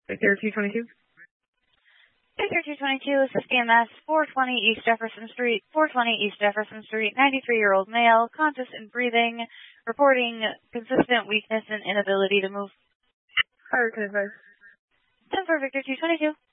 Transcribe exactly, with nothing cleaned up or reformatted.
Victor two twenty-two. Victor two twenty-two, this is C M S, four twenty East Jefferson Street, four twenty East Jefferson Street, ninety-three-year-old male, conscious and breathing, reporting consistent weakness and inability to move. Fire ten five. ten for Victor two twenty-two.